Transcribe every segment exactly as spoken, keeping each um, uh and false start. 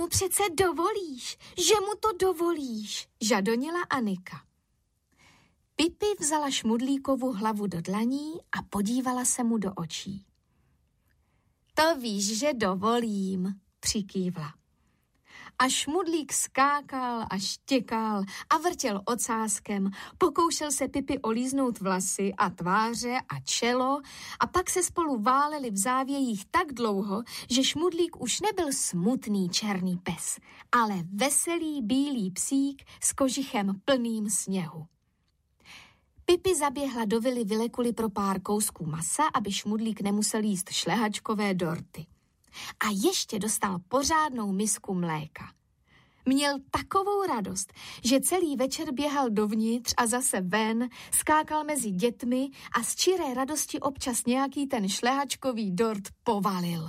mu přece dovolíš, že mu to dovolíš, žadonila Anika. Pipi vzala Šmudlíkovu hlavu do dlaní a podívala se mu do očí. To víš, že dovolím, přikývla. A Šmudlík skákal a štěkal a vrtěl ocáskem, pokoušel se Pipi olíznout vlasy a tváře a čelo a pak se spolu váleli v závějích tak dlouho, že Šmudlík už nebyl smutný černý pes, ale veselý bílý psík s kožichem plným sněhu. Pipi zaběhla do vily Vilekuly pro pár kousků masa, aby Šmudlík nemusel jíst šlehačkové dorty. A ještě dostal pořádnou misku mléka. Měl takovou radost, že celý večer běhal dovnitř a zase ven, skákal mezi dětmi a z čiré radosti občas nějaký ten šlehačkový dort povalil.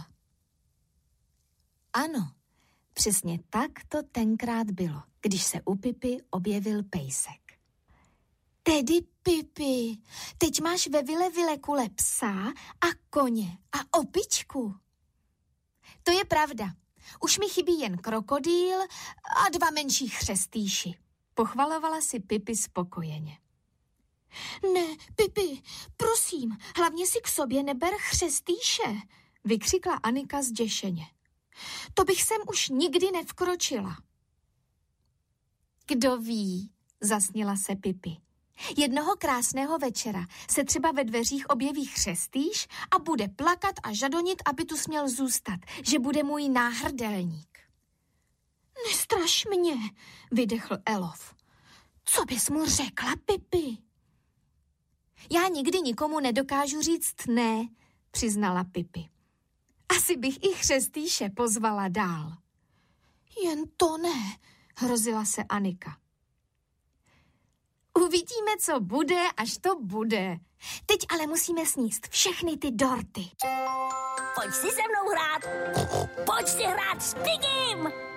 Ano, přesně tak to tenkrát bylo, když se u Pipi objevil pejsek. Tedy Pipi, teď máš ve vile Vilekule psa a koně a opičku. To je pravda. Už mi chybí jen krokodýl a dva menší chřestýši. Pochvalovala si Pipi spokojeně. Ne, Pipi, prosím, hlavně si k sobě neber chřestýše, vykřikla Anika zděšeně. To bych sem už nikdy nevkročila. Kdo ví, zasnila se Pipi. Jednoho krásného večera se třeba ve dveřích objeví chřestýš a bude plakat a žadonit, aby tu směl zůstat, že bude můj náhrdelník. Nestraš mě, vydechl Elof. Co bys mu řekla, Pipi? Já nikdy nikomu nedokážu říct ne, přiznala Pipi. Asi bych i chřestýše pozvala dál. Jen to ne, hrozila se Anika. Uvidíme, co bude, až to bude. Teď ale musíme sníst všechny ty dorty. Pojď si se mnou hrát. Pojď si hrát s Pigim.